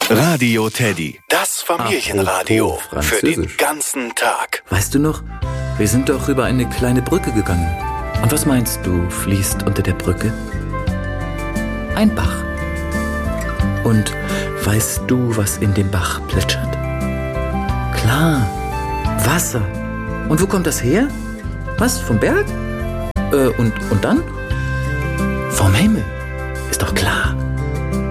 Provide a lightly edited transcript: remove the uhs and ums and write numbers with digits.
Radio Teddy, das Familienradio für den ganzen Tag. Weißt du noch, wir sind doch über eine kleine Brücke gegangen. Und was meinst du, fließt unter der Brücke? Ein Bach. Und weißt du, was in dem Bach plätschert? Klar, Wasser. Und wo kommt das her? Was, vom Berg? Und dann? Vom Himmel. Ist doch klar.